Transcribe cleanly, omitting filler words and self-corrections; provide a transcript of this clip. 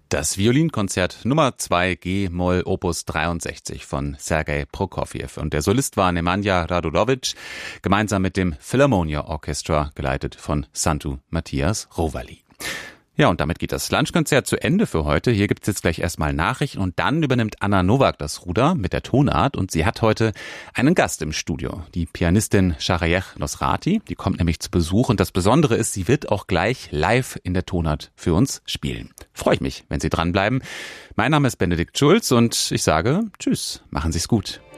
Das Violinkonzert Nummer 2 G-Moll Opus 63 von Sergei Prokofjew. Und der Solist war Nemanja Radulovic, gemeinsam mit dem Philharmonia Orchestra, geleitet von Santu Matthias Rovali. Ja, und damit geht das Lunchkonzert zu Ende für heute. Hier gibt's jetzt gleich erstmal Nachrichten und dann übernimmt Anna Nowak das Ruder mit der Tonart und sie hat heute einen Gast im Studio, die Pianistin Shahrieh Nosrati. Die kommt nämlich zu Besuch und das Besondere ist, sie wird auch gleich live in der Tonart für uns spielen. Freue ich mich, wenn Sie dranbleiben. Mein Name ist Benedikt Schulz und ich sage Tschüss, machen Sie's gut.